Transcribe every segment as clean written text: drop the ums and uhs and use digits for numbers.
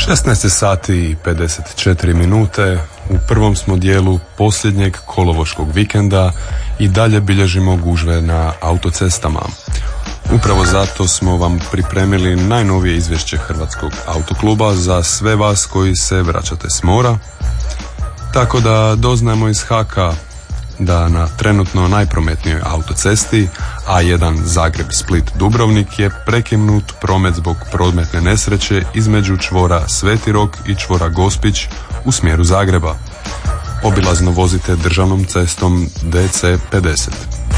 16 sati i 54 minute, u prvom smo dijelu posljednjeg kolovoškog vikenda i dalje bilježimo gužve na autocestama. Upravo zato smo vam pripremili najnovije izvješće Hrvatskog autokluba za sve vas koji se vraćate s mora. Tako da doznajemo iz HAK-a da na trenutno najprometnijoj autocesti A1 Zagreb-Split-Dubrovnik je prekinut promet zbog prometne nesreće između čvora Sveti Rok i čvora Gospić u smjeru Zagreba. Obilazno vozite državnom cestom DC50.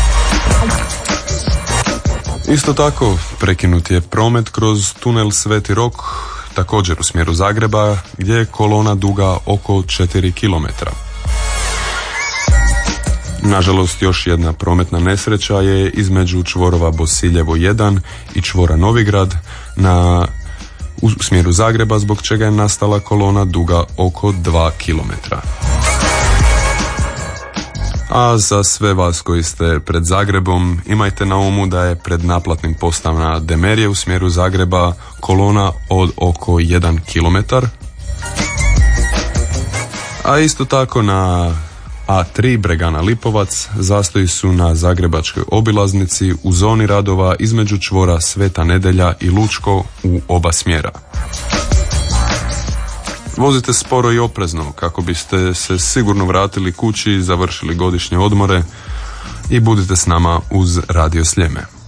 Isto tako, prekinut je promet kroz tunel Sveti Rok, također u smjeru Zagreba, gdje je kolona duga oko 4 km. Nažalost, još jedna prometna nesreća je između čvorova Bosiljevo 1 i čvora Novigrad u smjeru Zagreba, zbog čega je nastala kolona duga oko 2 km. A za sve vas koji ste pred Zagrebom, imajte na umu da je pred naplatnim postajama Demerije u smjeru Zagreba kolona od oko 1 km. A isto tako na A3 Bregana Lipovac zastoji su na zagrebačkoj obilaznici u zoni radova između čvora Sveta Nedelja i Lučko u oba smjera. Vozite sporo i oprezno kako biste se sigurno vratili kući, završili godišnje odmore i budite s nama uz Radio Sljeme.